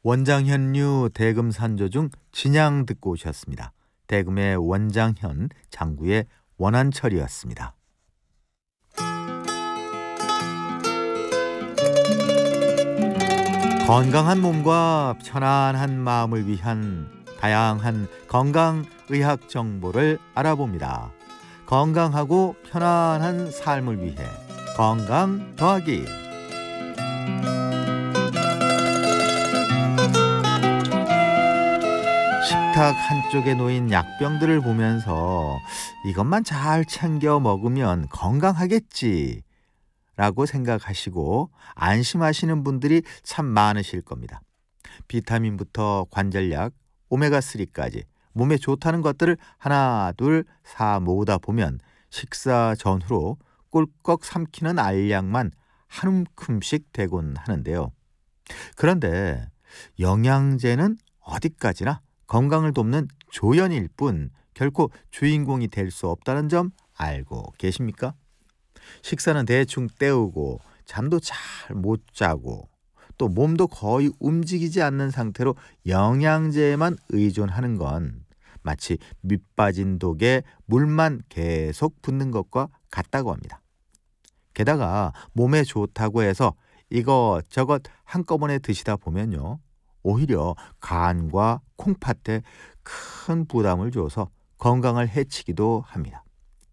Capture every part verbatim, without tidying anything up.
원장현류 대금산조 중 진양 듣고 오셨습니다. 대금의 원장현, 장구의 원한철이었습니다. 건강한 몸과 편안한 마음을 위한 다양한 건강의학 정보를 알아봅니다. 건강하고 편안한 삶을 위해 건강 더하기. 식탁 한쪽에 놓인 약병들을 보면서 이것만 잘 챙겨 먹으면 건강하겠지 라고 생각하시고 안심하시는 분들이 참 많으실 겁니다. 비타민부터 관절약, 오메가삼까지 몸에 좋다는 것들을 하나 둘 사 모으다 보면 식사 전후로 꿀꺽 삼키는 알약만 한 움큼씩 되곤 하는데요. 그런데 영양제는 어디까지나 건강을 돕는 조연일 뿐 결코 주인공이 될 수 없다는 점 알고 계십니까? 식사는 대충 때우고 잠도 잘 못 자고 또 몸도 거의 움직이지 않는 상태로 영양제에만 의존하는 건 마치 밑빠진 독에 물만 계속 붓는 것과 같다고 합니다. 게다가 몸에 좋다고 해서 이것저것 한꺼번에 드시다 보면요, 오히려 간과 콩팥에 큰 부담을 줘서 건강을 해치기도 합니다.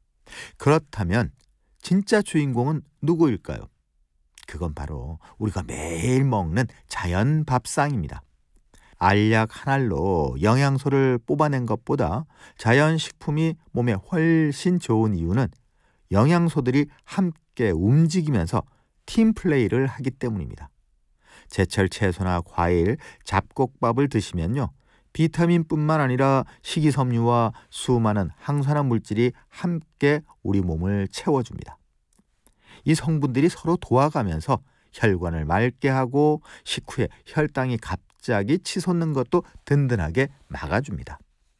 그렇다면 진짜 주인공은 누구일까요? 그건 바로 우리가 매일 먹는 자연 밥상입니다. 알약 한 알로 영양소를 뽑아낸 것보다 자연 식품이 몸에 훨씬 좋은 이유는 영양소들이 함께 움직이면서 팀플레이를 하기 때문입니다. 제철 채소나 과일, 잡곡밥을 드시면요, 비타민뿐만 아니라 식이섬유와 수많은 항산화 물질이 함께 우리 몸을 채워줍니다. 이 성분들이 서로 도와가면서 혈관을 맑게 하고 식후에 혈당이 갑자기 치솟는 것도 든든하게 막아줍니다.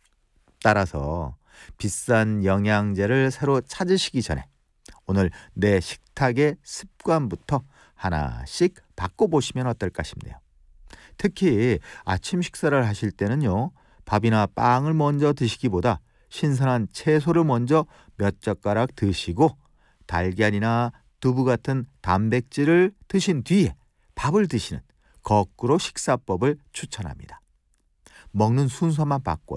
따라서 비싼 영양제를 새로 찾으시기 전에 오늘 내 식탁의 습관부터 하나씩 바꿔보시면 어떨까 싶네요. 특히 아침 식사를 하실 때는요, 밥이나 빵을 먼저 드시기보다 신선한 채소를 먼저 몇 젓가락 드시고 달걀이나 두부 같은 단백질을 드신 뒤에 밥을 드시는 거꾸로 식사법을 추천합니다. 먹는 순서만 바꿔도